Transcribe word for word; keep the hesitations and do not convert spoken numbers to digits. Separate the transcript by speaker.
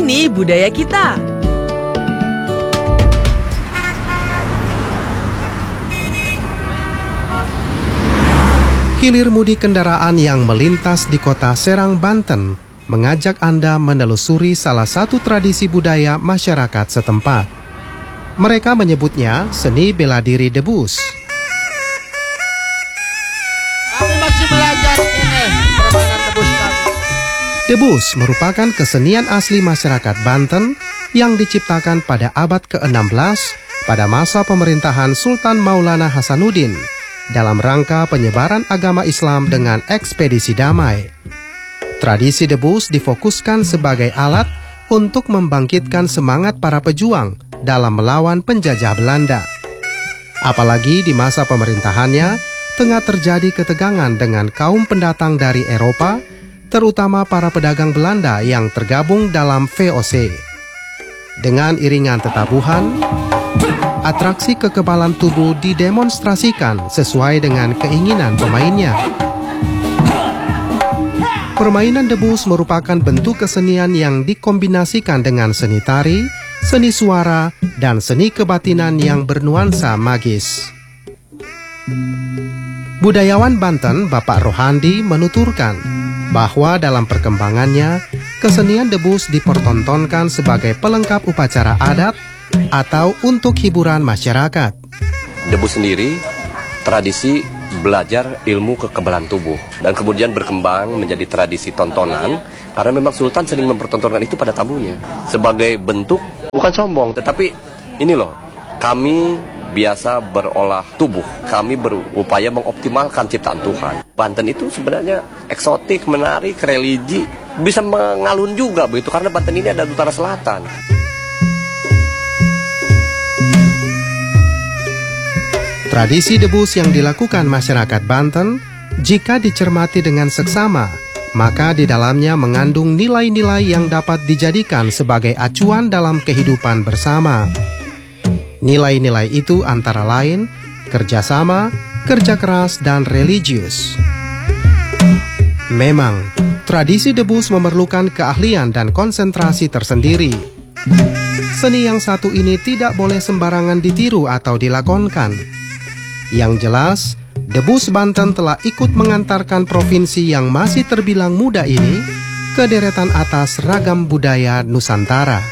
Speaker 1: Ini budaya kita.
Speaker 2: Hilir mudik kendaraan yang melintas di kota Serang, Banten mengajak Anda menelusuri salah satu tradisi budaya masyarakat setempat. Mereka menyebutnya seni bela diri debus.
Speaker 3: Kami masih belajar ini permainan debus kami.
Speaker 2: Debus merupakan kesenian asli masyarakat Banten yang diciptakan pada abad ke enam belas pada masa pemerintahan Sultan Maulana Hasanuddin dalam rangka penyebaran agama Islam dengan ekspedisi damai. Tradisi debus difokuskan sebagai alat untuk membangkitkan semangat para pejuang dalam melawan penjajah Belanda. Apalagi di masa pemerintahannya, tengah terjadi ketegangan dengan kaum pendatang dari Eropa, terutama para pedagang Belanda yang tergabung dalam V O C. Dengan iringan tetabuhan, atraksi kekebalan tubuh didemonstrasikan sesuai dengan keinginan pemainnya. Permainan debus merupakan bentuk kesenian yang dikombinasikan dengan seni tari, seni suara, dan seni kebatinan yang bernuansa magis. Budayawan Banten, Bapak Rohandi, menuturkan bahwa dalam perkembangannya, kesenian debus dipertontonkan sebagai pelengkap upacara adat atau untuk hiburan masyarakat.
Speaker 4: Debus sendiri tradisi belajar ilmu kekebalan tubuh dan kemudian berkembang menjadi tradisi tontonan karena memang Sultan sering mempertontonkan itu pada tamunya sebagai bentuk bukan sombong, tetapi ini loh, kami biasa berolah tubuh, kami berupaya mengoptimalkan ciptaan Tuhan. Banten itu sebenarnya eksotik, menarik, religi, bisa mengalun juga begitu karena Banten ini ada di utara selatan.
Speaker 2: Tradisi debus yang dilakukan masyarakat Banten, jika dicermati dengan seksama, maka di dalamnya mengandung nilai-nilai yang dapat dijadikan sebagai acuan dalam kehidupan bersama. Nilai-nilai itu antara lain kerjasama, kerja keras, dan religius. Memang, tradisi debus memerlukan keahlian dan konsentrasi tersendiri. Seni yang satu ini tidak boleh sembarangan ditiru atau dilakonkan. Yang jelas, debus Banten telah ikut mengantarkan provinsi yang masih terbilang muda ini ke deretan atas ragam budaya Nusantara.